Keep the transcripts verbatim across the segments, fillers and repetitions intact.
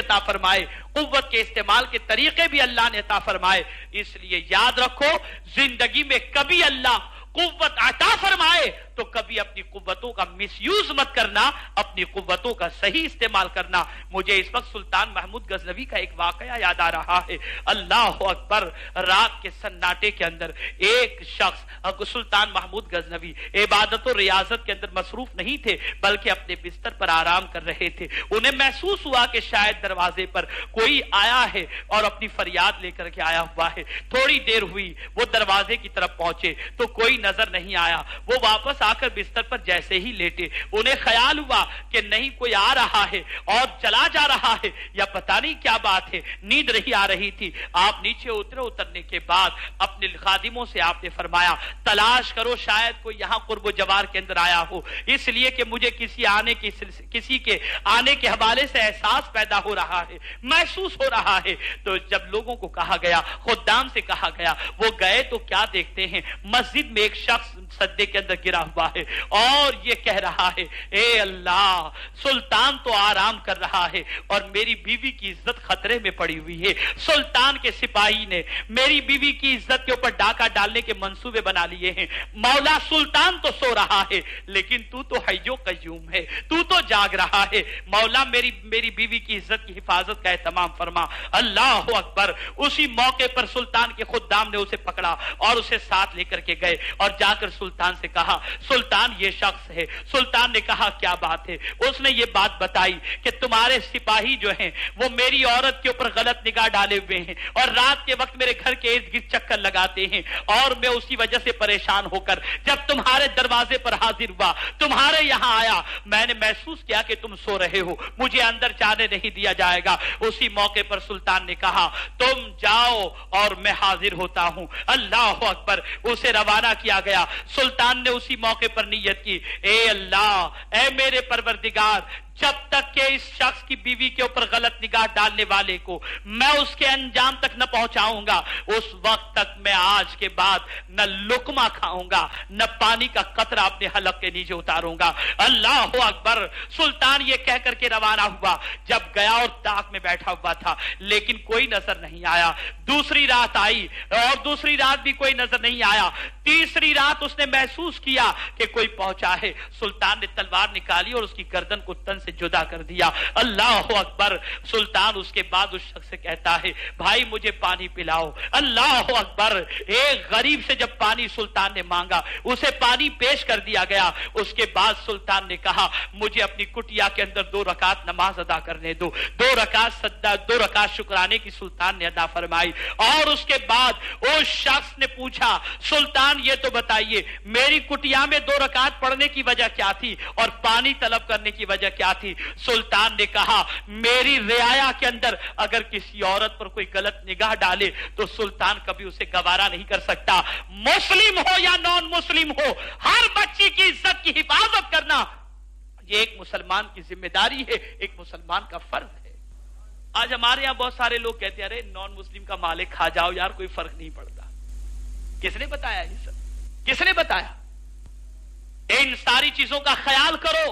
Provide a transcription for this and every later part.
عطا فرمائے, قوت کے استعمال کے طریقے بھی اللہ نے عطا فرمائے. اس لیے یاد رکھو, زندگی میں کبھی اللہ قوت عطا فرمائے تو کبھی اپنی قوتوں کا مس یوز مت کرنا, اپنی قوتوں کا صحیح استعمال کرنا. مجھے اس وقت سلطان محمود غزنوی کا ایک واقعہ یاد آ رہا ہے. اللہ اکبر, رات کے سناٹے کے اندر ایک شخص, سلطان محمود غزنوی عبادت و ریاضت کے اندر مصروف نہیں تھے بلکہ اپنے بستر پر آرام کر رہے تھے. انہیں محسوس ہوا کہ شاید دروازے پر کوئی آیا ہے اور اپنی فریاد لے کر کے آیا ہوا ہے. تھوڑی دیر ہوئی, وہ دروازے کی طرف پہنچے تو کوئی نظر نہیں آیا. وہ واپس آ کر بستر پر جیسے ہی لیٹے, انہیں خیال ہوا کہ نہیں کوئی آ رہا ہے اور چلا جا رہا ہے یا پتہ نہیں کیا بات ہے, نیند نہیں آ رہی تھی. آپ نیچے اترے, اترنے کے بعد اپنے خادموں سے آپ نے فرمایا تلاش کرو, شاید کوئی یہاں قرب و جوار کے اندر آیا ہو, اس لیے کہ مجھے کسی آنے کی کسی کے آنے کے حوالے سے احساس پیدا ہو رہا ہے, محسوس ہو رہا ہے. تو جب لوگوں کو کہا گیا, خدام سے کہا گیا, وہ گئے تو کیا دیکھتے ہیں, مسجد میں ایک شخص سجدے کے اندر گرا ہوا ہے اور یہ کہہ رہا ہے اے اللہ, سلطان تو آرام کر رہا ہے اور میری بیوی کی عزت خطرے میں پڑی ہوئی ہے. سلطان کے سپاہی نے میری بیوی کی عزت کے اوپر ڈاکہ ڈالنے کے منصوبے بنا لیے ہیں. مولا سلطان تو سو رہا ہے لیکن تو تو حی و قیوم ہے, تو تو جاگ رہا ہے. مولا میری میری بیوی کی عزت کی حفاظت کا اہتمام فرما. اللہ اکبر. اسی موقع پر سلطان کے خدام نے اسے پکڑا اور اسے ساتھ لے کر کے گئے اور جا کر سلطان سے کہا سلطان یہ شخص ہے. سلطان نے کہا کیا بات ہے؟ اس نے یہ بات بتائی کہ تمہارے سپاہی جو ہیں وہ میری عورت کے اوپر غلط نگاہ ڈالے ہوئے ہیں اور رات کے وقت میرے گھر کے ارد گرد چکر لگاتے ہیں اور میں اسی وجہ سے پریشان ہو کر جب تمہارے دروازے پر حاضر ہوا, تمہارے یہاں آیا, میں نے محسوس کیا کہ تم سو رہے ہو, مجھے اندر جانے نہیں دیا جائے گا. اسی موقع پر سلطان نے کہا تم جاؤ اور میں حاضر ہوتا ہوں. اللہ اکبر. اسے روانہ کیا گیا. سلطان نے اسی موقع پر نیت کی, اے اللہ, اے میرے پروردگار, جب تک کہ اس شخص کی بیوی کے اوپر غلط نگاہ ڈالنے والے کو میں اس کے انجام تک نہ پہنچاؤں گا, اس وقت تک میں آج کے بعد نہ لقمہ کھاؤں گا نہ پانی کا قطرہ اپنے حلق کے نیچے اتاروں گا. اللہ اکبر. سلطان یہ کہہ کر کے روانہ ہوا. جب گیا اور تاک میں بیٹھا ہوا تھا لیکن کوئی نظر نہیں آیا. دوسری رات آئی اور دوسری رات بھی کوئی نظر نہیں آیا. تیسری رات اس نے محسوس کیا کہ کوئی پہنچا ہے. سلطان نے تلوار نکالی اور اس کی گردن کو تن سے جدا کر دیا. اللہ اکبر. سلطان اس کے بعد اس شخص سے کہتا ہے بھائی مجھے پانی پلاؤ. اللہ اکبر. ایک غریب سے جب پانی سلطان نے مانگا, اسے پانی پیش کر دیا گیا. اس کے بعد سلطان نے کہا مجھے اپنی کٹیا کے اندر دو رکعت نماز ادا کرنے دو. دو رکعت سجدہ, دو رکعت شکرانے کی سلطان نے ادا فرمائی. اور اس کے بعد اس شخص نے پوچھا سلطان یہ تو بتائیے میری کٹیا میں دو رکعت پڑھنے کی وجہ کیا تھی اور پانی طلب کرنے کی وجہ کیا تھی؟ سلطان نے کہا میری رعایا کے اندر اگر کسی عورت پر کوئی غلط نگاہ ڈالے تو سلطان کبھی اسے گوارا نہیں کر سکتا. مسلم ہو یا نان مسلم ہو, ہر بچی کی عزت کی حفاظت کرنا یہ ایک مسلمان کی ذمہ داری ہے, ایک مسلمان کا فرض ہے. آج ہمارے یہاں بہت سارے لوگ کہتے ہیں ارے نان مسلم کا مالک کھا جاؤ یار, کوئی فرق نہیں پڑتا. کس نے بتایا یہ سب؟ کس نے بتایا؟ ان ساری چیزوں کا خیال کرو,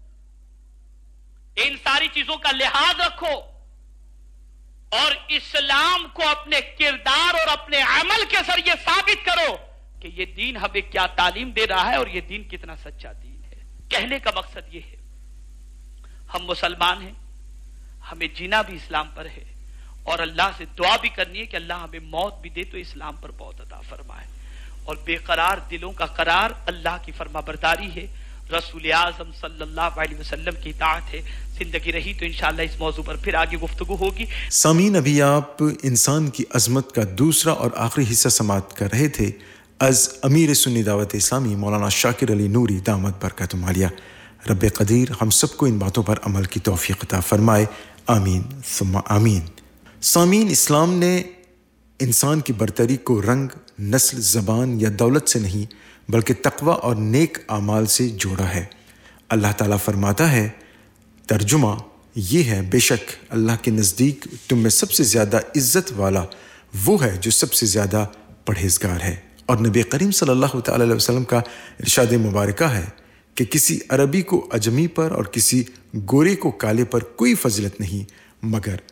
ان ساری چیزوں کا لحاظ رکھو اور اسلام کو اپنے کردار اور اپنے عمل کے ذریعے ثابت کرو کہ یہ دین ہمیں کیا تعلیم دے رہا ہے اور یہ دین کتنا سچا دین ہے. کہنے کا مقصد یہ ہے ہم مسلمان ہیں, ہمیں جینا بھی اسلام پر ہے اور اللہ سے دعا بھی کرنی ہے کہ اللہ ہمیں موت بھی دے تو اسلام پر موت عطا فرمائے. اور بے قرار دلوں کا قرار اللہ کی فرما برداری ہے, رسول اعظم صلی اللہ علیہ وسلم کی اطاعت ہے. زندگی رہی تو انشاءاللہ اس موضوع پر پھر آگے گفتگو ہوگی. سامعین, ابھی آپ انسان کی عظمت کا دوسرا اور آخری حصہ سماعت کر رہے تھے از امیر سنی دعوت اسلامی مولانا شاکر علی نوری دامت برکاتہم عالیہ. رب قدیر ہم سب کو ان باتوں پر عمل کی توفیق عطا فرمائے, آمین ثم آمین. سامعین, اسلام نے انسان کی برتری کو رنگ, نسل, زبان یا دولت سے نہیں بلکہ تقوی اور نیک اعمال سے جوڑا ہے. اللہ تعالیٰ فرماتا ہے, ترجمہ یہ ہے, بے شک اللہ کے نزدیک تم میں سب سے زیادہ عزت والا وہ ہے جو سب سے زیادہ پرہیزگار ہے. اور نبی کریم صلی اللہ تعالی علیہ وسلم کا ارشاد مبارکہ ہے کہ کسی عربی کو عجمی پر اور کسی گورے کو کالے پر کوئی فضیلت نہیں مگر